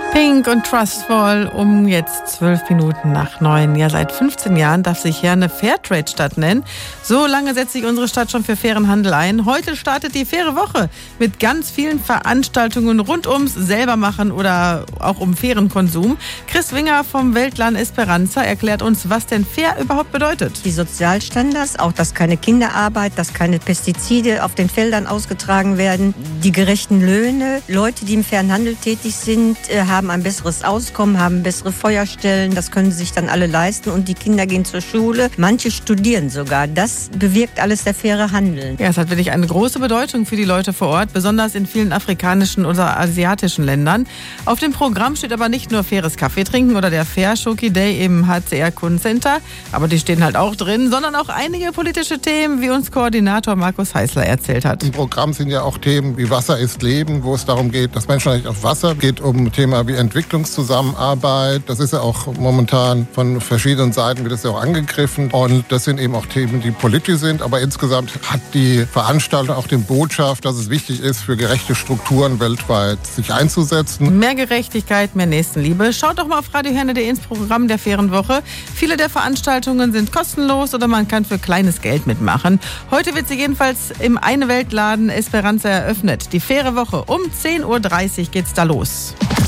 Pink und Trustful um jetzt 12 Minuten nach 9. Ja, seit 15 Jahren darf sich hier eine Fairtrade-Stadt nennen. So lange setzt sich unsere Stadt schon für fairen Handel ein. Heute startet die faire Woche mit ganz vielen Veranstaltungen rund ums Selbermachen oder auch um fairen Konsum. Chris Winger vom Weltladen Esperanza erklärt uns, was denn fair überhaupt bedeutet. Die Sozialstandards, auch dass keine Kinderarbeit, dass keine Pestizide auf den Feldern ausgetragen werden, die gerechten Löhne, Leute, die im fairen Handel tätig sind, haben ein besseres Auskommen, haben bessere Feuerstellen, das können sie sich dann alle leisten und die Kinder gehen zur Schule, manche studieren sogar. Das bewirkt alles der faire Handel. Ja, es hat wirklich eine große Bedeutung für die Leute vor Ort, besonders in vielen afrikanischen oder asiatischen Ländern. Auf dem Programm steht aber nicht nur faires Kaffee trinken oder der Fair Shoki Day im HCR Kundencenter, aber die stehen halt auch drin, sondern auch einige politische Themen, wie uns Koordinator Markus Heißler erzählt hat. Im Programm sind ja auch Themen wie Wasser ist Leben, wo es darum geht, das Menschenrecht auf Wasser, geht um Thema wie Entwicklungszusammenarbeit. Das ist ja auch momentan von verschiedenen Seiten wird das ja auch angegriffen. Und das sind eben auch Themen, die politisch sind. Aber insgesamt hat die Veranstaltung auch die Botschaft, dass es wichtig ist, für gerechte Strukturen weltweit sich einzusetzen. Mehr Gerechtigkeit, mehr Nächstenliebe. Schaut doch mal auf radioherne.de ins Programm der fairen Woche. Viele der Veranstaltungen sind kostenlos oder man kann für kleines Geld mitmachen. Heute wird sie jedenfalls im Eine-Welt-Laden Esperanza eröffnet. Die faire Woche um 10:30 Uhr geht's da los.